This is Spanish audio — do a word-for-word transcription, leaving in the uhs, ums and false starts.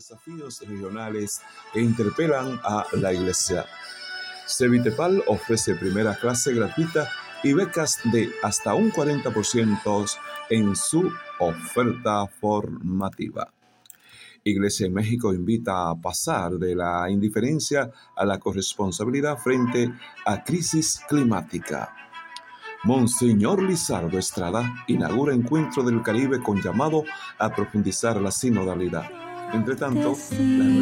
desafíos regionales que interpelan a la Iglesia. Cevitepal ofrece primera clase gratuita y becas de hasta un cuarenta por ciento en su oferta formativa. Iglesia en México invita a pasar de la indiferencia a la corresponsabilidad frente a crisis climática. Monseñor Lizardo Estrada inaugura Encuentro del Caribe con llamado a profundizar la sinodalidad. Entre tanto, la